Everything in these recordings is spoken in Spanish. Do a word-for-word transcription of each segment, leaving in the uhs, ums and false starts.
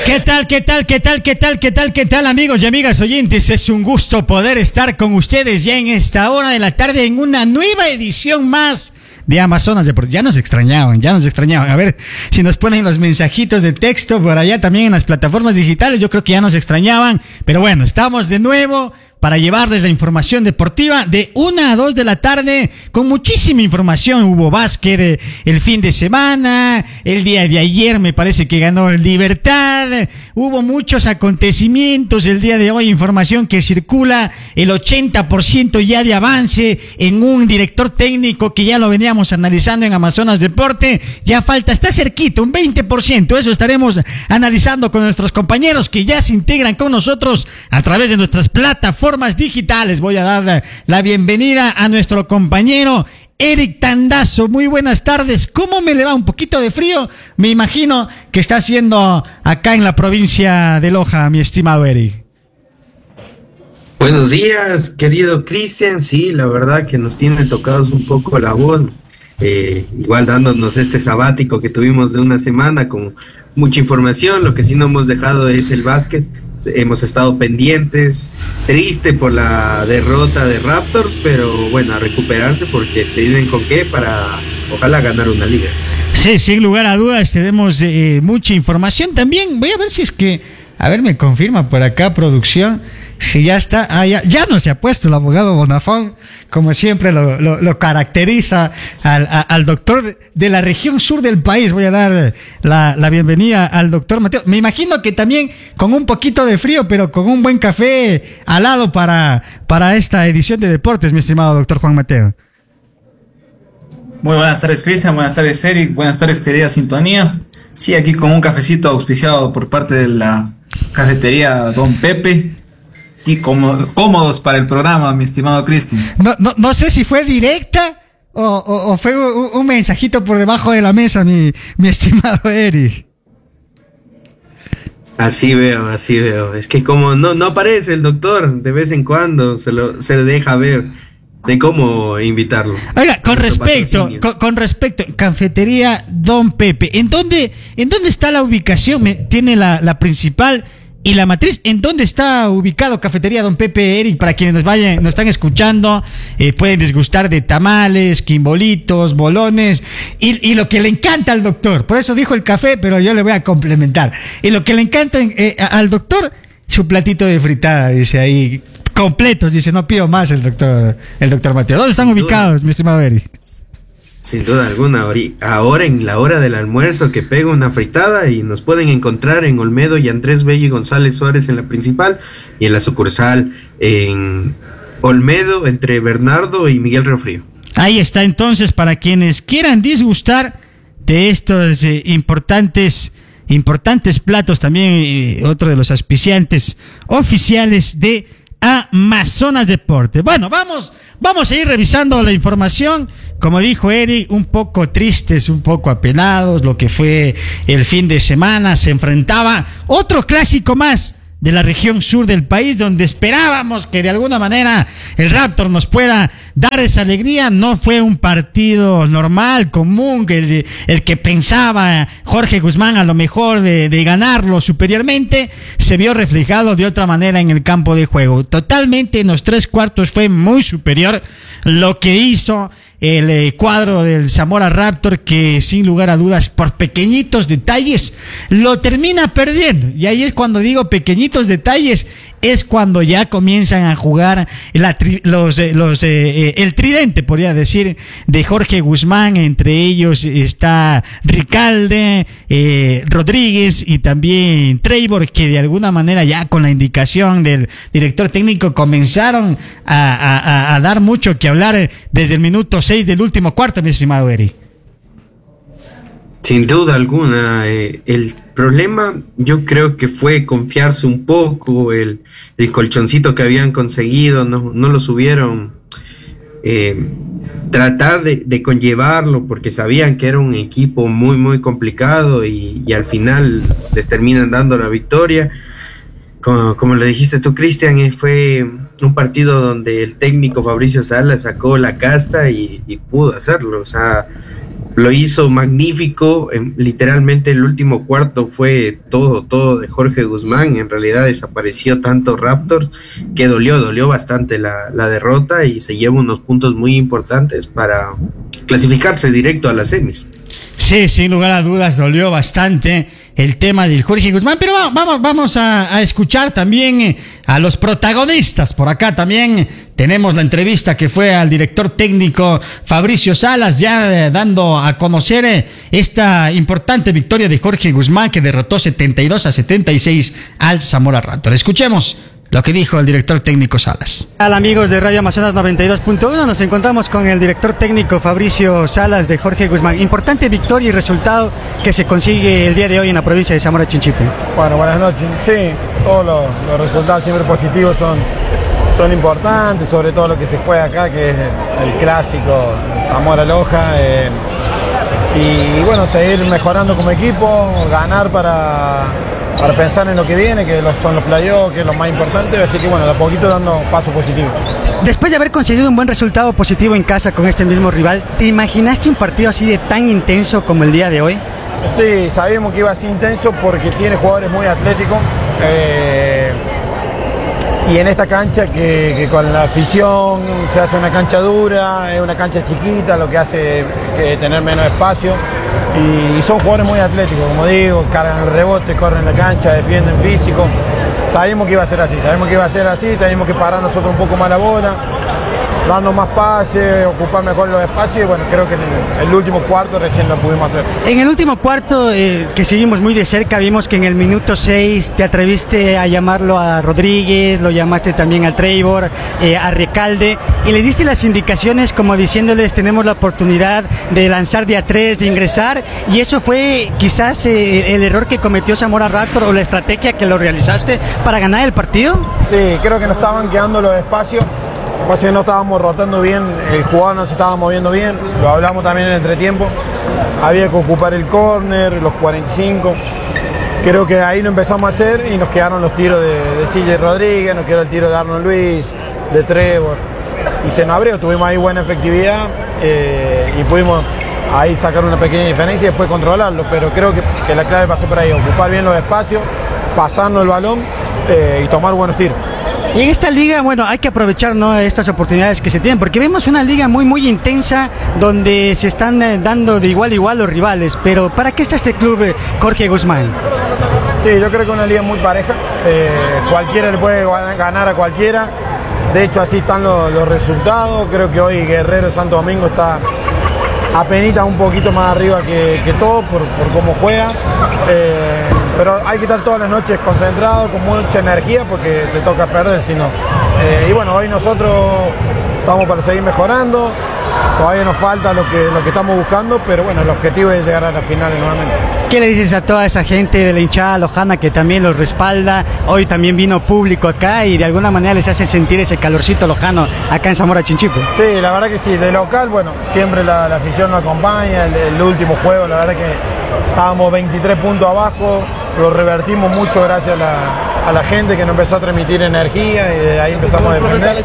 ¿Qué tal, qué tal, qué tal, qué tal, qué tal, qué tal, amigos y amigas oyentes? Es un gusto poder estar con ustedes ya en esta hora de la tarde en una nueva edición más de Amazonas Deportes. Ya nos extrañaban, ya nos extrañaban. A ver si nos ponen los mensajitos de texto por allá también en las plataformas digitales. Yo creo que ya nos extrañaban. Pero bueno, estamos de nuevo para llevarles la información deportiva de una a dos de la tarde con muchísima información. Hubo básquet el fin de semana, el día de ayer me parece que ganó Libertad, hubo muchos acontecimientos el día de hoy, información que circula, el ochenta por ciento ya de avance en un director técnico que ya lo veníamos analizando en Amazonas Deporte, ya falta, está cerquita, un veinte por ciento, eso estaremos analizando con nuestros compañeros que ya se integran con nosotros a través de nuestras plataformas digitales. Voy a dar la bienvenida a nuestro compañero Eric Tandazo. Muy buenas tardes. ¿Cómo me le va? Un poquito de frío, me imagino que está haciendo acá en la provincia de Loja, mi estimado Eric. Buenos días, querido Cristian. Sí, la verdad que nos tiene tocados un poco la voz. Eh, igual dándonos este sabático que tuvimos de una semana con mucha información. Lo que sí no hemos dejado es el básquet. Hemos estado pendientes, triste por la derrota de Raptors, pero bueno, a recuperarse porque tienen con qué para ojalá ganar una liga. Sí, sin lugar a dudas tenemos eh, mucha información también. Voy a ver si es que, a ver, me confirma por acá producción, si ya está, ah, ya, ya no se ha puesto el abogado Bonafón, como siempre lo, lo, lo caracteriza al, a, al doctor de, de la región sur del país. Voy a dar la, la bienvenida al doctor Mateo. Me imagino que también con un poquito de frío, pero con un buen café al lado para, para esta edición de deportes, mi estimado doctor Juan Mateo. Muy buenas tardes, Cristian, buenas tardes, Eric, buenas tardes, querida sintonía. Sí, aquí con un cafecito auspiciado por parte de la cafetería Don Pepe. Y cómodos para el programa, mi estimado Cristian. No, no, no sé si fue directa o, o, o fue un, un mensajito por debajo de la mesa, mi, mi estimado Eric. Así veo, así veo. Es que como no, no aparece el doctor, de vez en cuando se lo se le deja ver de cómo invitarlo. Oiga, con respecto, con, con respecto, cafetería Don Pepe, ¿en dónde, en dónde está la ubicación? Me, tiene la, la principal y la matriz. ¿En dónde está ubicado Cafetería Don Pepe, Eric? Para quienes nos vayan, nos están escuchando, eh, pueden disgustar de tamales, quimbolitos, bolones y, y lo que le encanta al doctor. Por eso dijo el café, pero yo le voy a complementar. Y lo que le encanta eh, al doctor, su platito de fritada, dice ahí, completos, dice, no pido más el doctor, el doctor Mateo. ¿Dónde están ubicados, mi estimado Eric? Sin duda alguna, ahora en la hora del almuerzo que pego una fritada y nos pueden encontrar en Olmedo y Andrés Bello y González Suárez en la principal y en la sucursal en Olmedo entre Bernardo y Miguel Riofrío. Ahí está entonces para quienes quieran disgustar de estos eh, importantes importantes platos, también eh, otro de los auspiciantes oficiales de Amazonas Deporte. Bueno, vamos, vamos a ir revisando la información. Como dijo Eric, un poco tristes, un poco apenados, lo que fue el fin de semana. Se enfrentaba otro clásico más de la región sur del país, donde esperábamos que de alguna manera el Raptor nos pueda dar esa alegría. No fue un partido normal, común, el, el que pensaba Jorge Guzmán a lo mejor de, de ganarlo superiormente, se vio reflejado de otra manera en el campo de juego. Totalmente en los tres cuartos fue muy superior lo que hizo el eh, cuadro del Zamora Raptor, que sin lugar a dudas por pequeñitos detalles lo termina perdiendo. Y ahí es cuando digo pequeñitos detalles, es cuando ya comienzan a jugar la tri- los, eh, los eh, el tridente, podría decir, de Jorge Guzmán. Entre ellos está Ricalde, eh, Rodríguez y también Treibor, que de alguna manera ya con la indicación del director técnico comenzaron a, a, a dar mucho que hablar desde el minuto seis del último cuarto, mi estimado Eri. Sin duda alguna, eh, el problema yo creo que fue confiarse un poco, el, el colchoncito que habían conseguido, no, no lo subieron, eh, tratar de, de conllevarlo porque sabían que era un equipo muy muy complicado y, y al final les terminan dando la victoria. Como, como lo dijiste tú, Cristian, eh, fue un partido donde el técnico Fabricio Sala sacó la casta y, y pudo hacerlo, o sea, lo hizo magnífico, eh, literalmente el último cuarto fue todo, todo de Jorge Guzmán, en realidad desapareció tanto Raptors que dolió, dolió bastante la, la derrota y se lleva unos puntos muy importantes para clasificarse directo a las semis. Sí, sin lugar a dudas dolió bastante el tema del Jorge Guzmán, pero vamos, vamos a, a escuchar también eh, a los protagonistas. Por acá también tenemos la entrevista que fue al director técnico Fabricio Salas, ya eh, dando a conocer eh, esta importante victoria de Jorge Guzmán, que derrotó setenta y dos a setenta y seis al Zamora Raptor. Escuchemos lo que dijo el director técnico Salas. Hola amigos de Radio Amazonas noventa y dos punto uno, nos encontramos con el director técnico Fabricio Salas de Jorge Guzmán. Importante victoria y resultado que se consigue el día de hoy en la provincia de Zamora Chinchipe. Bueno, buenas noches. Sí, todos los, los resultados siempre positivos son, son importantes, sobre todo lo que se juega acá, que es el clásico Zamora Loja. Eh, y, y bueno, seguir mejorando como equipo, ganar para... para pensar en lo que viene, que son los playoffs, que es lo más importante, así que bueno, de a poquito dando pasos positivos. Después de haber conseguido un buen resultado positivo en casa con este mismo rival, ¿te imaginaste un partido así de tan intenso como el día de hoy? Sí, sabíamos que iba a ser intenso porque tiene jugadores muy atléticos, eh, y en esta cancha que, que con la afición se hace una cancha dura, es una cancha chiquita, lo que hace que tener menos espacio. Y son jugadores muy atléticos, como digo, cargan el rebote, corren la cancha, defienden físico. Sabemos que iba a ser así, sabemos que iba a ser así, teníamos que parar nosotros un poco más la bola, darnos más pases, ocupar mejor los espacios y bueno, creo que en el, el último cuarto recién lo pudimos hacer. En el último cuarto, eh, que seguimos muy de cerca, vimos que en el minuto seis te atreviste a llamarlo a Rodríguez, lo llamaste también a Trevor, eh, a Recalde, y le diste las indicaciones como diciéndoles tenemos la oportunidad de lanzar de a tres, de ingresar, y eso fue quizás eh, el error que cometió Zamora Raptor o la estrategia que lo realizaste para ganar el partido. Sí, creo que nos estaban quedando los espacios. Pasa que no estábamos rotando bien, el jugador no se estaba moviendo bien, lo hablamos también en el entretiempo, había que ocupar el córner, los cuarenta y cinco, creo que ahí lo empezamos a hacer y nos quedaron los tiros de, de C J Rodríguez, nos quedó el tiro de Arnold Luis, de Trevor, y se nos abrió, tuvimos ahí buena efectividad eh, y pudimos ahí sacar una pequeña diferencia y después controlarlo, pero creo que, que la clave pasó por ahí, ocupar bien los espacios, pasarnos el balón eh, y tomar buenos tiros. Y en esta liga, bueno, hay que aprovechar, ¿no?, estas oportunidades que se tienen, porque vemos una liga muy, muy intensa, donde se están eh, dando de igual a igual los rivales, pero ¿para qué está este club, eh, Jorge Guzmán? Sí, yo creo que es una liga muy pareja, eh, cualquiera le puede ganar a cualquiera, de hecho así están los, los resultados, creo que hoy Guerrero Santo Domingo está apenita un poquito más arriba que, que todo por, por cómo juega, eh, pero hay que estar todas las noches concentrados, con mucha energía, porque te toca perder, si no. Eh, y bueno, hoy nosotros estamos para seguir mejorando, todavía nos falta lo que, lo que estamos buscando, pero bueno, el objetivo es llegar a las finales nuevamente. ¿Qué le dices a toda esa gente de la hinchada lojana que también los respalda? Hoy también vino público acá y de alguna manera les hace sentir ese calorcito lojano acá en Zamora Chinchipe. Sí, la verdad que sí, de local, bueno, siempre la, la afición nos acompaña, el, el último juego, la verdad que estábamos veintitrés puntos abajo, lo revertimos mucho gracias a la, a la gente que nos empezó a transmitir energía y de ahí empezamos a defender.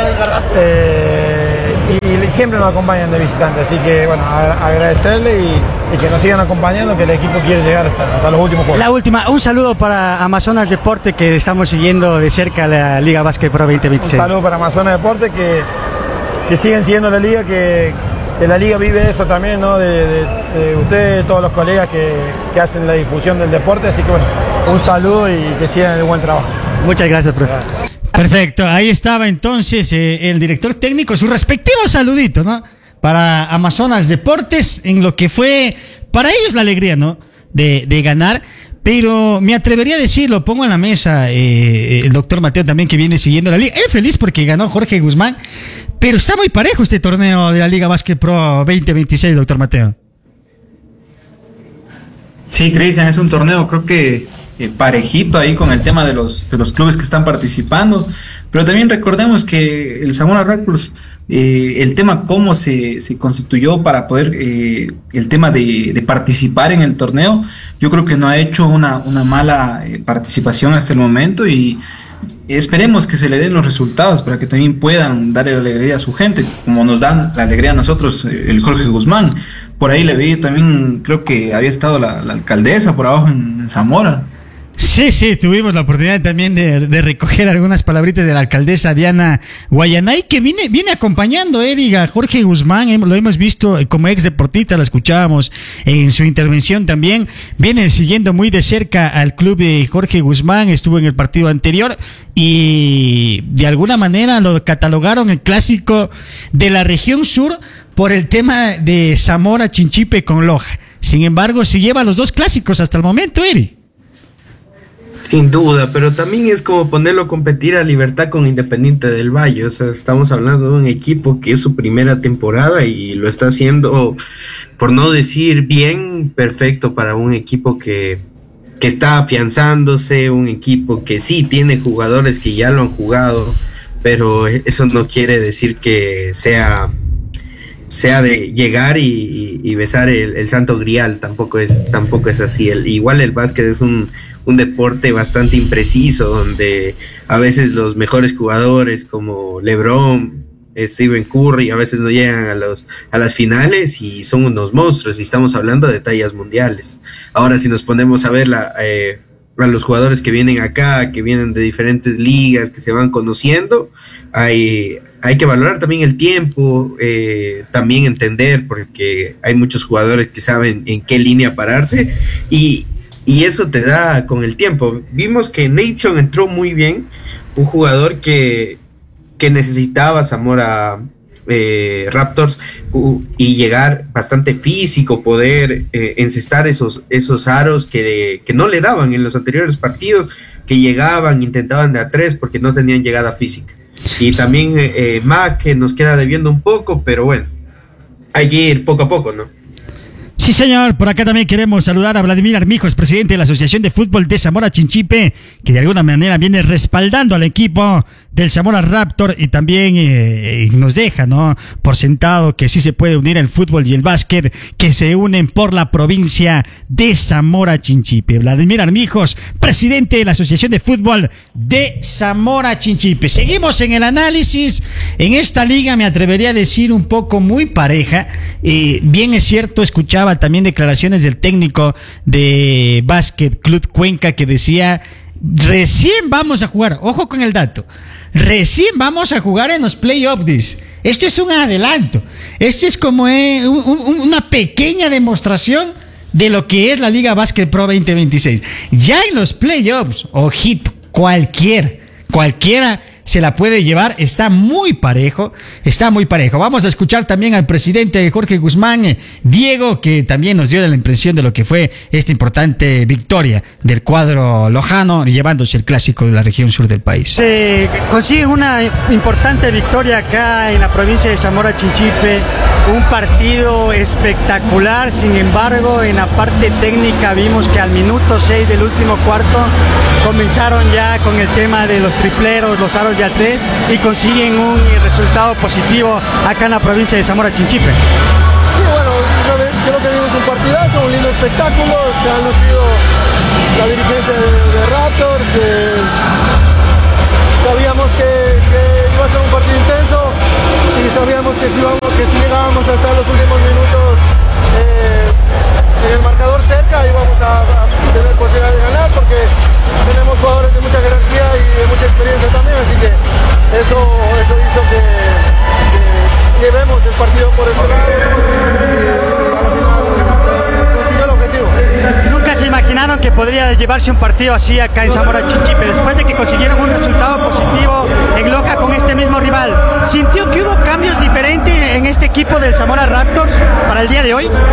Eh, y, y siempre nos acompañan de visitantes, así que bueno, a, agradecerle y, y que nos sigan acompañando, que el equipo quiere llegar hasta, hasta los últimos juegos. La última, un saludo para Amazonas Deporte, que estamos siguiendo de cerca la Liga Básquet Pro veinte veintiséis. Un saludo para Amazonas Deporte, que, que siguen siguiendo la liga, que, que la liga vive eso también, ¿no? De, de, de ustedes, todos los colegas que, que hacen la difusión del deporte, así que bueno, un saludo y que sigan el buen trabajo. Muchas gracias, profe. Perfecto, ahí estaba entonces eh, el director técnico, su respectivo saludito, ¿no?, para Amazonas Deportes, en lo que fue para ellos la alegría, ¿no?, de, de ganar. Pero me atrevería a decirlo, pongo en la mesa eh, el doctor Mateo también, que viene siguiendo la liga. Él feliz porque ganó Jorge Guzmán, pero está muy parejo este torneo de la Liga Básquet Pro veinte veintiséis, doctor Mateo. Sí, Cristian, es un torneo creo que eh, parejito ahí con el tema de los, de los clubes que están participando, pero también recordemos que el Zamora Raptors, eh, el tema cómo se, se constituyó para poder, eh, el tema de, de participar en el torneo, yo creo que no ha hecho una, una mala eh, participación hasta el momento y Esperemos que se le den los resultados para que también puedan darle alegría a su gente, como nos dan la alegría a nosotros, el Jorge Guzmán. Por ahí le vi también, creo que había estado la, la alcaldesa por abajo en, en Zamora. Sí, sí, tuvimos la oportunidad también de, de recoger algunas palabritas de la alcaldesa Diana Guayanay, que viene, viene acompañando, Eric, a Jorge Guzmán. Lo hemos visto como ex deportista, la escuchábamos en su intervención también. Viene siguiendo muy de cerca al club de Jorge Guzmán, estuvo en el partido anterior y de alguna manera lo catalogaron el clásico de la región sur por el tema de Zamora Chinchipe con Loja. Sin embargo, se lleva los dos clásicos hasta el momento, Eric. Sin duda, pero también es como ponerlo a competir a Libertad con Independiente del Valle. O sea, estamos hablando de un equipo que es su primera temporada y lo está haciendo, por no decir bien, perfecto para un equipo que, que está afianzándose, un equipo que sí tiene jugadores que ya lo han jugado, pero eso no quiere decir que sea... sea de llegar y, y besar el, el santo grial. Tampoco es tampoco es así. El, igual el básquet es un, un deporte bastante impreciso, donde a veces los mejores jugadores como LeBron, Stephen Curry, a veces no llegan a los a las finales y son unos monstruos, y estamos hablando de tallas mundiales. Ahora, si nos ponemos a ver la, eh, a los jugadores que vienen acá, que vienen de diferentes ligas, que se van conociendo, hay... Hay que valorar también el tiempo, eh, también entender, porque hay muchos jugadores que saben en qué línea pararse, y, y eso te da con el tiempo. Vimos que Nation entró muy bien, un jugador que, que necesitaba Zamora eh, Raptors uh, y llegar bastante físico, poder eh, encestar esos, esos aros que, que no le daban en los anteriores partidos, que llegaban, intentaban de a tres porque no tenían llegada física. Y también eh, Mac, que nos queda debiendo un poco, pero bueno, hay que ir poco a poco, ¿no? Sí, señor. Por acá también queremos saludar a Vladimir Armijos, presidente de la Asociación de Fútbol de Zamora Chinchipe, que de alguna manera viene respaldando al equipo del Zamora Raptor, y también eh, nos deja, ¿no?, por sentado que sí se puede unir el fútbol y el básquet, que se unen por la provincia de Zamora Chinchipe. Vladimir Armijos, presidente de la Asociación de Fútbol de Zamora Chinchipe. Seguimos en el análisis. En esta liga me atrevería a decir un poco muy pareja. Eh, bien es cierto, escuchaba también declaraciones del técnico de Básquet Club Cuenca, que decía: recién vamos a jugar, ojo con el dato, recién vamos a jugar en los playoffs. Esto es un adelanto, esto es como eh, un, un, una pequeña demostración de lo que es la Liga Básquet Pro veinte veintiséis. Ya en los playoffs, ojito, cualquier, cualquiera se la puede llevar. Está muy parejo, está muy parejo. Vamos a escuchar también al presidente Jorge Guzmán, eh, Diego, que también nos dio la impresión de lo que fue esta importante victoria del cuadro lojano, llevándose el clásico de la región sur del país. Se consigue una importante victoria acá en la provincia de Zamora Chinchipe, un partido espectacular. Sin embargo, en la parte técnica vimos que al minuto seis del último cuarto comenzaron ya con el tema de los tripleros, los aros de a tres, y consiguen un resultado positivo acá en la provincia de Zamora Chinchipe. Sí, bueno, creo que vimos un partidazo, un lindo espectáculo. Se han lucido la dirigencia de, de Raptors. Eh, sabíamos que, que iba a ser un partido intenso, y sabíamos que si, íbamos, que si llegábamos hasta los últimos minutos eh, en el marcador cerca, íbamos a, a tener posibilidad de ganar, porque tenemos jugadores de mucha jerarquía y de mucha experiencia también, así que eso, eso hizo que, que llevemos el partido por ese lado, y al final se consiguió el objetivo. Nunca se imaginaron que podría llevarse un partido así acá en Zamora Chinchipe, después de que consiguieron un resultado positivo en Loja con este mismo rival. ¿Sintió que hubo cambios diferentes en este equipo del Zamora Raptors para el día de hoy?